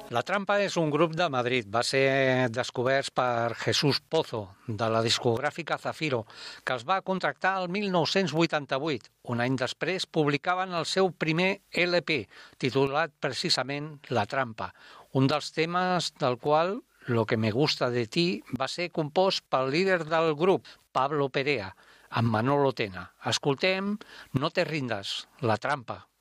La Trampa és un grup de Madrid. Va ser descoberts per Jesús Pozo, de la discogràfica Zafiro, que els va contractar el 1988. Un any després publicaven el seu primer LP, titulat precisament La Trampa. Un dels temes del qual Lo que me gusta de ti va ser compost pel líder del grup, Pablo Perea, amb Manolo Tena. Escoltem No te rindas, La Trampa.